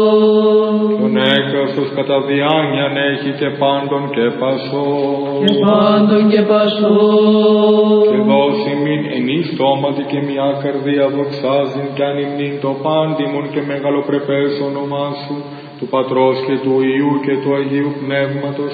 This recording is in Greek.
Τον έκραστος κατά διάνοιαν έχει και πάντων και πασόν. Και πάντων και πασόν. Και δώσει μην ενή στόματι και μια καρδία δοξάζειν κι αν υμνήν το πάντιμον και μεγαλοπρεπές όνομά σου, του Πατρός και του Υιού και του Αγίου Πνεύματος,